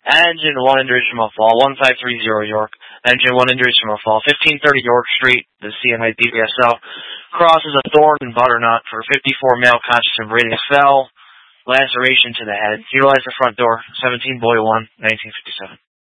Engine 1 injuries from a fall, 1530 York. Engine 1 injuries from a fall, 1530 York Street, the CNA DBSL. Crosses a thorn and butternut for 54 male conscious and breathing. Fell, laceration to the head. Utilize the front door, 17 Boy 1, 1957.